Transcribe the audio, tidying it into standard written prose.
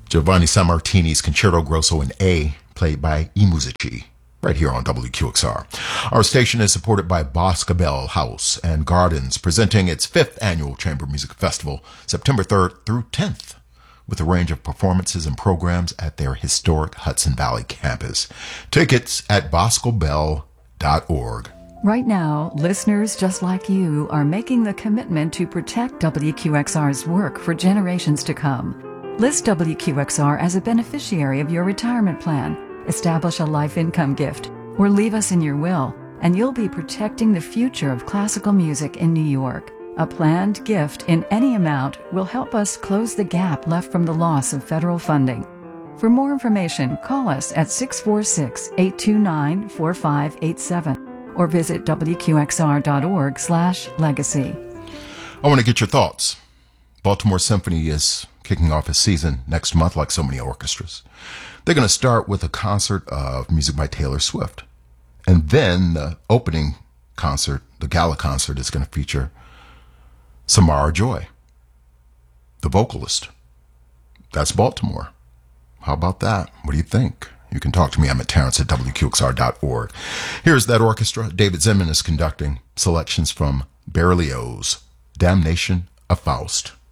Giovanni Sammartini's Concerto Grosso in A, played by I Musici, right here on WQXR. Our station is supported by Boscobel House and Gardens, presenting its 5th annual Chamber Music Festival, September 3rd through 10th, with a range of performances and programs at their historic Hudson Valley campus. Tickets at boscobel.org. Right now, listeners just like you are making the commitment to protect WQXR's work for generations to come. List WQXR as a beneficiary of your retirement plan, establish a life income gift, or leave us in your will, and you'll be protecting the future of classical music in New York. A planned gift in any amount will help us close the gap left from the loss of federal funding. For more information, call us at 646-829-4587 or visit wqxr.org/legacy. I want to get your thoughts. Baltimore Symphony is kicking off its season next month, like so many orchestras. They're going to start with a concert of music by Taylor Swift. And then the opening concert, the gala concert, is going to feature Samara Joy, the vocalist. That's Baltimore. How about that? What do you think? You can talk to me. I'm at Terrence at WQXR.org. Here's that orchestra. David Zinman is conducting selections from Berlioz' Damnation of Faust.